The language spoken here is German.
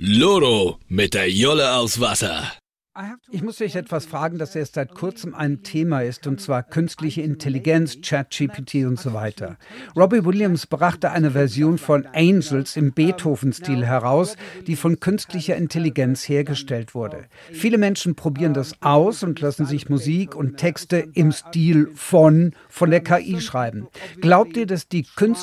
Loro mit der Jolle aus Wasser. Ich muss dich etwas fragen, das erst seit kurzem ein Thema ist, und zwar künstliche Intelligenz, ChatGPT und so weiter. Robbie Williams brachte eine Version von Angels im Beethoven-Stil heraus, die von künstlicher Intelligenz hergestellt wurde. Viele Menschen probieren das aus und lassen sich Musik und Texte im Stil von der KI schreiben. Glaubt ihr, dass die künstliche